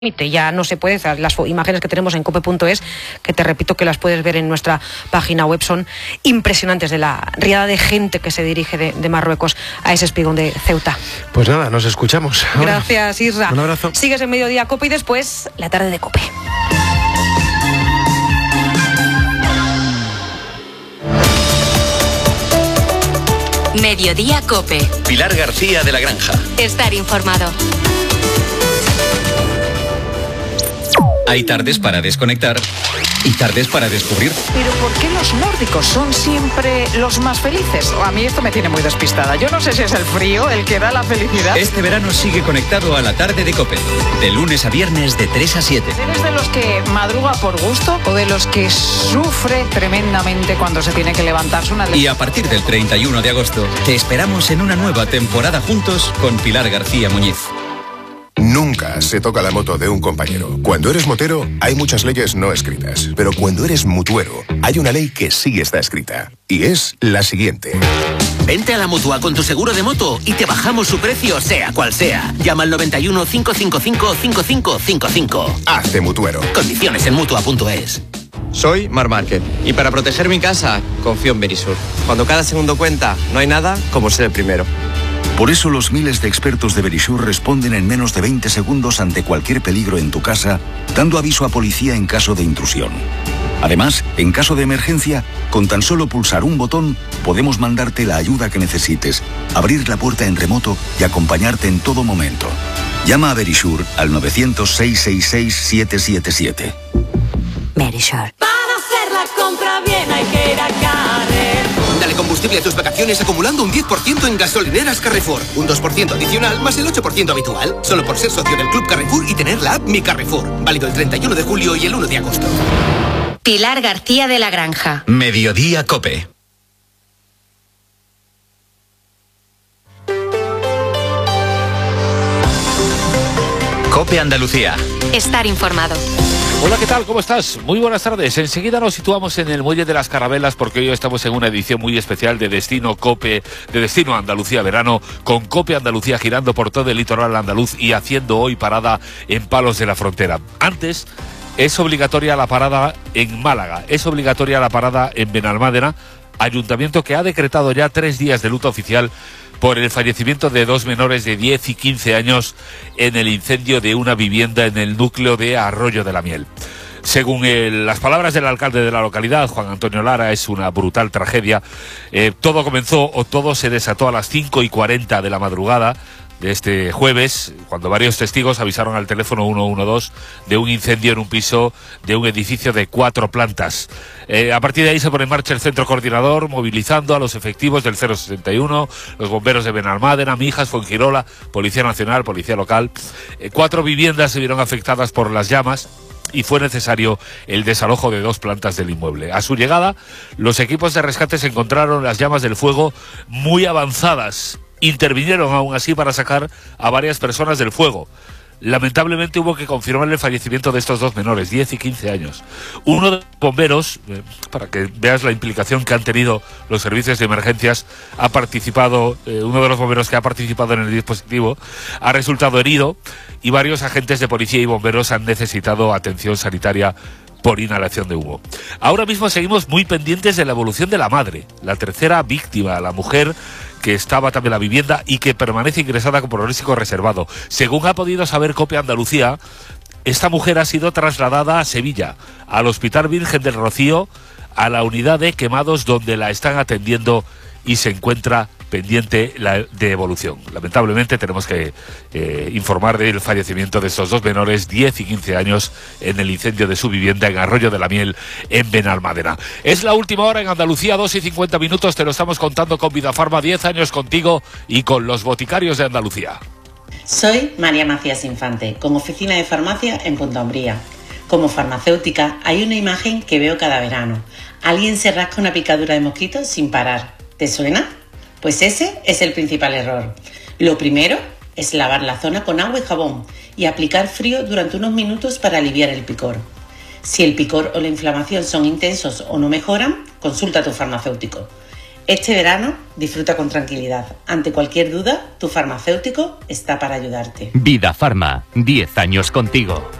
Ya no se puede, las imágenes que tenemos en cope.es, que te repito que las puedes ver en nuestra página web, son impresionantes, de la riada de gente que se dirige de Marruecos a ese espigón de Ceuta. Pues nada, nos escuchamos. Ahora, gracias, Isra. Un abrazo. Sigues en Mediodía Cope y después la tarde de Cope. Mediodía Cope. Pilar García de la Granja. Estar informado. Hay tardes para desconectar y tardes para descubrir. Pero ¿por qué los nórdicos son siempre los más felices? A mí esto me tiene muy despistada. Yo no sé si es el frío el que da la felicidad. Este verano sigue conectado a la tarde de COPE. De lunes a viernes de 3 a 7. ¿Eres de los que madruga por gusto o de los que sufre tremendamente cuando se tiene que levantarse una... Y a partir del 31 de agosto te esperamos en una nueva temporada juntos con Pilar García Muñiz. Nunca se toca la moto de un compañero. Cuando eres motero, hay muchas leyes no escritas. Pero cuando eres mutuero, hay una ley que sí está escrita. Y es la siguiente. Vente a la Mutua con tu seguro de moto y te bajamos su precio, sea cual sea. Llama al 91 555 5555. Hazte mutuero. Condiciones en Mutua.es. Soy Mar Márquez y para proteger mi casa confío en Verisur. Cuando cada segundo cuenta, no hay nada como ser el primero. Por eso los miles de expertos de Verisur responden en menos de 20 segundos ante cualquier peligro en tu casa, dando aviso a policía en caso de intrusión. Además, en caso de emergencia, con tan solo pulsar un botón, podemos mandarte la ayuda que necesites, abrir la puerta en remoto y acompañarte en todo momento. Llama a Verisur al 900-666-777. Verisur. Para hacer la compra bien hay que ir a Carrefour. Dale combustible a tus vacaciones acumulando un 10% en gasolineras Carrefour. Un 2% adicional más el 8% habitual. Solo por ser socio del Club Carrefour y tener la app Mi Carrefour. Válido el 31 de julio y el 1 de agosto. Pilar García de la Granja. Mediodía Cope. Cope Andalucía. Estar informado. Hola, ¿qué tal? ¿Cómo estás? Muy buenas tardes. Enseguida nos situamos en el Muelle de las Carabelas porque hoy estamos en una edición muy especial de Destino Cope, de Destino Andalucía Verano, con Cope Andalucía girando por todo el litoral andaluz y haciendo hoy parada en Palos de la Frontera. Antes, es obligatoria la parada en Málaga, es obligatoria la parada en Benalmádena, ayuntamiento que ha decretado ya 3 días de luto oficial por el fallecimiento de 2 menores de 10 y 15 años en el incendio de una vivienda en el núcleo de Arroyo de la Miel. Según las palabras del alcalde de la localidad, Juan Antonio Lara, es una brutal tragedia. Todo comenzó, o todo se desató a las 5:40 de la madrugada de este jueves, cuando varios testigos avisaron al teléfono 112 de un incendio en un piso de un edificio de 4 plantas. A partir de ahí se pone en marcha el centro coordinador, movilizando a los efectivos del 061, los bomberos de Benalmádena, Mijas, Fuengirola, Policía Nacional, Policía Local. 4 viviendas se vieron afectadas por las llamas y fue necesario el desalojo de 2 plantas del inmueble. A su llegada, los equipos de rescate se encontraron las llamas del fuego muy avanzadas. Intervinieron aún así para sacar a varias personas del fuego. Lamentablemente hubo que confirmar el fallecimiento de estos 2 menores, 10 y 15 años. Uno de los bomberos, para que veas la implicación que han tenido los servicios de emergencias, ha participado, uno de los bomberos que ha participado en el dispositivo, ha resultado herido y varios agentes de policía y bomberos han necesitado atención sanitaria por inhalación de humo. Ahora mismo seguimos muy pendientes de la evolución de la madre, la tercera víctima, la mujer que estaba también en la vivienda y que permanece ingresada con pronóstico reservado. Según ha podido saber Cope Andalucía, esta mujer ha sido trasladada a Sevilla, al Hospital Virgen del Rocío, a la unidad de quemados donde la están atendiendo y se encuentra pendiente de evolución. Lamentablemente tenemos que informar del fallecimiento de estos 2 menores, 10 y 15 años, en el incendio de su vivienda en Arroyo de la Miel, en Benalmádena. Es la última hora en Andalucía, 2:50 minutos, te lo estamos contando con Vidafarma, 10 años contigo y con los boticarios de Andalucía. Soy María Macías Infante, con oficina de farmacia en Punta Umbría. Como farmacéutica hay una imagen que veo cada verano. Alguien se rasca una picadura de mosquitos sin parar. ¿Te suena? Pues ese es el principal error. Lo primero es lavar la zona con agua y jabón y aplicar frío durante unos minutos para aliviar el picor. Si el picor o la inflamación son intensos o no mejoran, consulta a tu farmacéutico. Este verano disfruta con tranquilidad. Ante cualquier duda, tu farmacéutico está para ayudarte. Vida Farma, 10 años contigo.